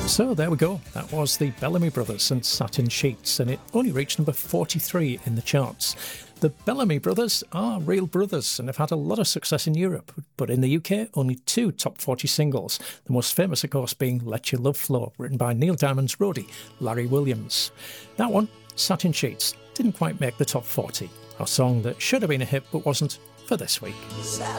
So there we go. That was the Bellamy Brothers and Satin Sheets, and it only reached number 43 in the charts. The Bellamy Brothers are real brothers and have had a lot of success in Europe, but in the UK, only 2 top 40 singles. The most famous, of course, being Let Your Love Flow, written by Neil Diamond's roadie, Larry Williams. That one, Satin Sheets, didn't quite make the top 40. A song that should have been a hit but wasn't for this week.